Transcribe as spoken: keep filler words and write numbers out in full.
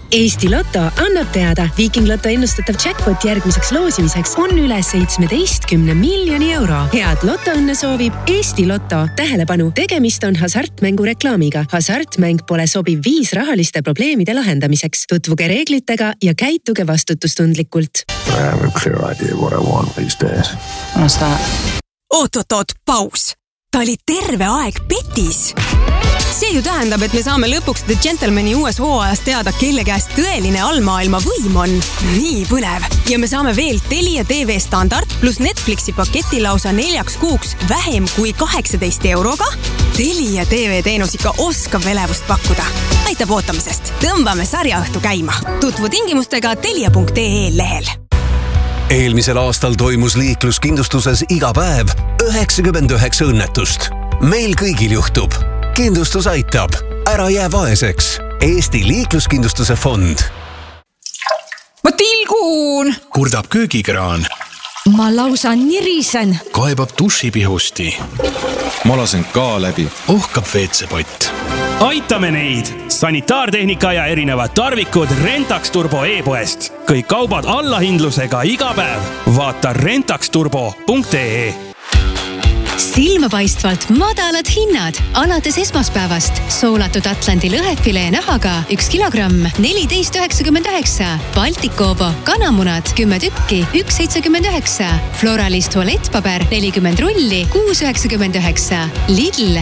Eesti Lotto annab teada. Viiking Lotto ennustatav jackpot järgmiseks loosimiseks on üle seitsmeteistkümne miljoni euro. Head lotoõnne soovib Eesti Lotto. Tähelepanu, tegemist on hasartmängu reklaamiga. Hasartmäng pole sobiv viis rahaliste probleemide lahendamiseks. Tutvuge reeglitega ja käituge vastutustundlikult. I have a clear idea what I want these days. What's that? Oot, oot, oot, paus. Ta oli terve aeg petis. See ju tähendab, et me saame lõpuks The Gentlemani uues hooajas teada, kelle käest tõeline allmaailma võim on. Nii põnev. Ja me saame veel Telia T V standard plus Netflixi paketi lausa neljaks kuuks vähem kui kaheksateist euroga. Telia T V teenus ikka oskab elevust pakkuda. Aitab ootamisest. Tõmbame sarjaõhtu käima. Tutvu tingimustega telia punkt ee lehel. Eelmisel aastal toimus liikluskindlustuses iga päev üheksakümmend üheksa õnnetust. Meil kõigil juhtub. Kindlustus aitab. Ära jää vaeseks. Eesti liikluskindlustuse fond. Ma tilgun! Kurdab köögikraan. Ma lausa nirisen. Kaebab dušipihusti. Ma lasen ka läbi. Ohkab veetsepott. Aitame neid! Sanitaartehnika ja erinevad tarvikud Rentax Turbo e-poest. Kõik kaubad allahindlusega iga päev. Vaata rentax turbo punkt ee. Silmapaistvalt madalad hinnad. Alates esmaspäevast soolatud Atlandi lõhefilee nahaga üks kilogramm neliteist üheksakümmend üheksa. Baltikobo kanamunad kümme tükki üks seitsekümmend üheksa. Floralist tualettpaber nelikümmend rulli kuus üheksakümmend üheksa. Lidl